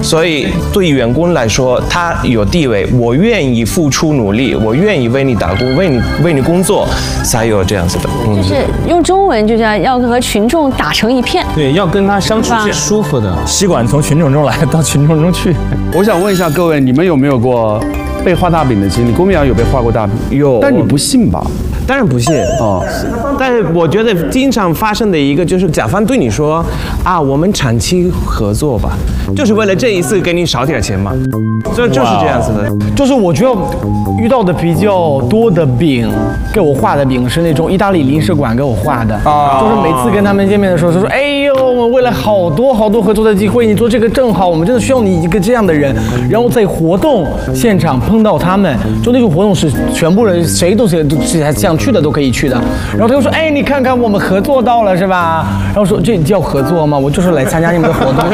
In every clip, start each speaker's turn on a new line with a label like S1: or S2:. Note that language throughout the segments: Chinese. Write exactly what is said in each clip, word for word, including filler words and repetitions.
S1: 所以对员工来说，他有地位，我愿意付出努力，我愿意为你打工，为你为你工作，才有这样子的。嗯，
S2: 就是用中文就叫要和群众打成一片。
S3: 对，要跟他相处是舒服的。
S4: 吸管从群众中来到群众中去。
S5: 我想问一下各位，你们有没有过被画大饼的经历？郭明阳有被画过大饼？
S1: 有，
S5: 但你不信吧？
S1: 当然不信哦，但是我觉得经常发生的一个就是甲方对你说啊，我们长期合作吧，就是为了这一次给你少点钱嘛，就就是这样子的。
S6: 就是我觉得遇到的比较多的饼，给我画的饼是那种意大利领事馆给我画的，啊，就是每次跟他们见面的时候，就说，哎呦，我们为了好多好多合作的机会，你做这个正好，我们真的需要你一个这样的人。然后在活动现场碰到他们，就那种活动是全部人谁都谁都是想去的都可以去的。然后他就说，哎，你看看我们合作到了是吧？然后说这叫合作吗？我就是来参加你们的活动。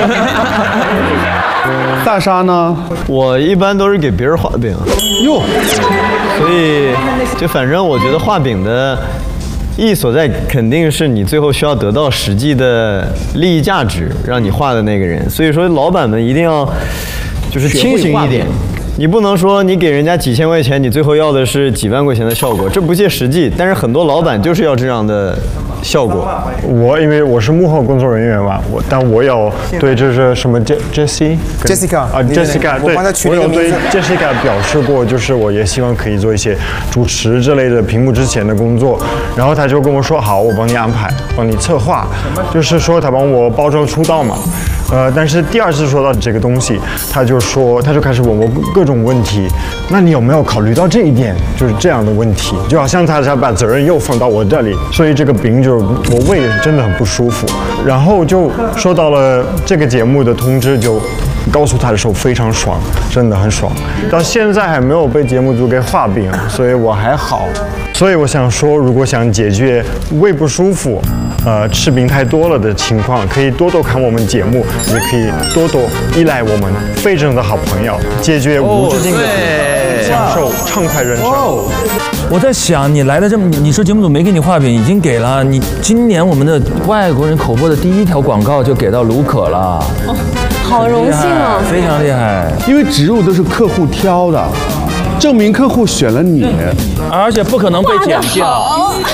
S5: 大沙呢？
S7: 我一般都是给别人画饼。
S5: 哟，
S7: 所以就反正我觉得画饼的意义所在，肯定是你最后需要得到实际的利益价值，让你画的那个人。所以说，老板们一定要就是清醒一点。你不能说你给人家几千块钱，你最后要的是几万块钱的效果，这不切实际。但是很多老板就是要这样的效果。
S8: 我因为我是幕后工作人员嘛，我但我有对这是什么 Jessie
S9: Jessica
S8: 啊 Jessica 对，我有对 Jessica 表示过，就是我也希望可以做一些主持之类的屏幕之前的工作，然后他就跟我说好，我帮你安排，帮你策划，就是说他帮我包装出道嘛。呃，但是第二次说到这个东西，他就说，他就开始问我各种问题。那你有没有考虑到这一点？就是这样的问题，就好像他他把责任又放到我这里，所以这个饼就我胃真的很不舒服。然后就收到了这个节目的通知，就告诉他的时候非常爽，真的很爽。到现在还没有被节目组给画饼，所以我还好。所以我想说，如果想解决胃不舒服，呃，吃饼太多了的情况，可以多多看我们节目，也可以多多依赖我们非常的好朋友，解决无止境的病，享受畅快人生。
S4: 我在想，你来的这么，你说节目组没给你画饼，已经给了你。今年我们的外国人口播的第一条广告就给到卢可了，
S2: 哦，好荣幸哦，
S4: 非常厉害。
S5: 因为植入都是客户挑的，证明客户选了你，
S3: 而且不可能被剪掉。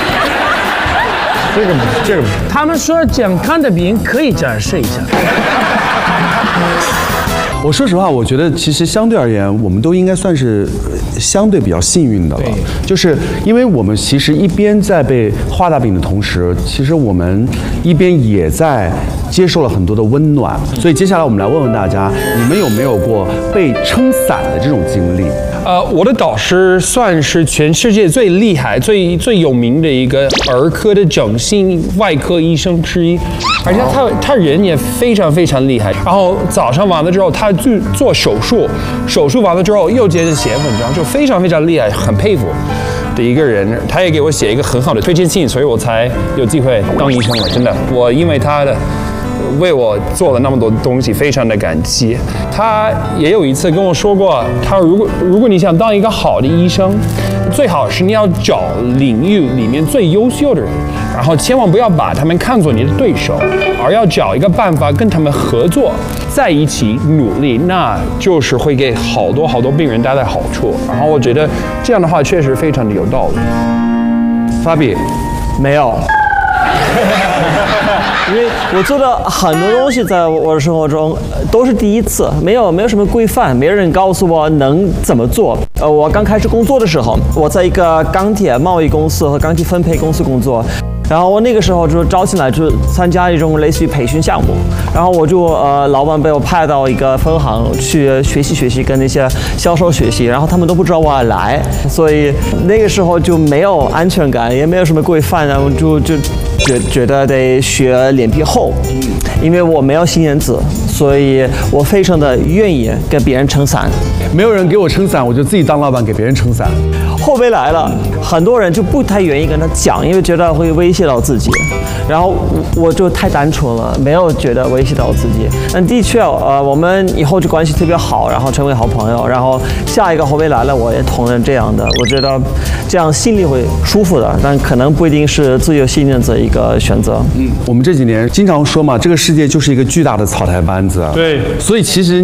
S8: 这个这个，
S3: 他们说健康的饼可以展示一下。
S5: 我说实话，我觉得其实相对而言，我们都应该算是相对比较幸运的了。就是因为我们其实一边在被画大饼的同时，其实我们一边也在接受了很多的温暖。所以接下来我们来问问大家，你们有没有过被撑伞的这种经历？
S3: 呃，我的导师算是全世界最厉害、最最有名的一个儿科的整形外科医生之一，而且他他人也非常非常厉害。然后早上完了之后，他做做手术，手术完了之后又接着写文章，就非常非常厉害，很佩服的一个人。他也给我写一个很好的推荐信，所以我才有机会当医生了。真的，我因为他的。为我做了那么多东西，非常的感激。他也有一次跟我说过，他如果如果你想当一个好的医生，最好是你要找领域里面最优秀的人，然后千万不要把他们看作你的对手，而要找一个办法跟他们合作，在一起努力，那就是会给好多好多病人带来好处。然后我觉得这样的话确实非常的有道理。
S5: 法比，
S10: 没有。因为我做的很多东西，在我的生活中都是第一次，没有没有什么规范，没有人告诉我能怎么做。呃，我刚开始工作的时候，我在一个钢铁贸易公司和钢铁分配公司工作。然后我那个时候就招进来，就参加一种类似于培训项目，然后我就呃，老板被我派到一个分行去学习学习，跟那些销售学习，然后他们都不知道我要来，所以那个时候就没有安全感，也没有什么规范，然后就就觉觉得得学脸皮厚，因为我没有心眼子，所以我非常的愿意跟别人撑伞。
S5: 没有人给我撑伞，我就自己当老板给别人撑伞。
S10: 后辈来了，很多人就不太愿意跟他讲，因为觉得会威胁到自己。然后我就太单纯了，没有觉得威胁到自己。但的确，呃，我们以后就关系特别好，然后成为好朋友。然后下一个后辈来了，我也同样这样的。我觉得这样心里会舒服的，但可能不一定是自由信任的一个选择。
S5: 嗯，我们这几年经常说嘛，这个世界就是一个巨大的草台班子。
S3: 对，
S5: 所以其实